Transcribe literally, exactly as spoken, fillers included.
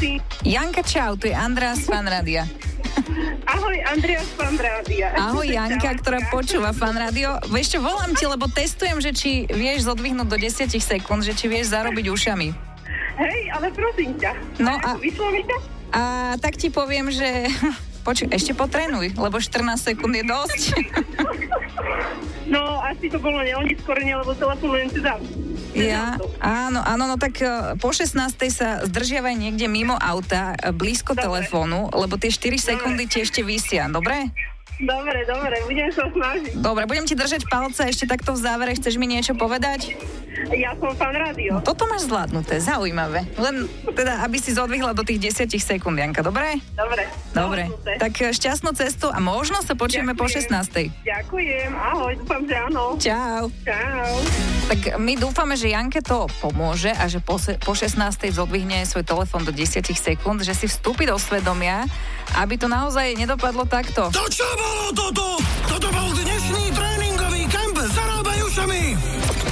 si? Janka, čau, tu je Andrea z Fan Rádia. Ahoj, Andrea z Fan Rádia. Ahoj, Janka, ktorá počúva Fan Rádio. Ešte volám ti, lebo testujem, že či vieš zodvihnúť do desať sekúnd, že či vieš zarobiť ušami. Hej, ale prosím ťa. No a, vyšlo mi to? A tak ti poviem, že... Počuj, ešte potrenuj, lebo štrnásť sekúnd je dosť. No, asi to bolo neoniskorene, lebo telefonujem si za... Ja, áno, áno, no tak po šestnástej sa zdržiavaj niekde mimo auta, blízko dobre. Telefónu, lebo tie štyri sekundy ti ešte visia, dobre? Dobre, dobre, budem sa snažiť. Dobre, budem ti držať palce, ešte takto v závere, chceš mi niečo povedať? Ja som Fan Rádio. Toto máš zvládnuté, zaujímavé. Len teda, aby si zodvihla do tých desať sekúnd, Janka, dobre? Dobre. Dobre, tak šťastnú cestu a možno sa počujeme po šestnástej. Ďakujem, ahoj, dúfam, že áno. Čau. Čau. Tak my dúfame, že Janke to pomôže a že po, se, po šestnástej zodvihne svoj telefón do desať sekúnd, že si vstúpi do svedomia, aby to naozaj nedopadlo takto. To čo bolo toto? Toto bol dnešný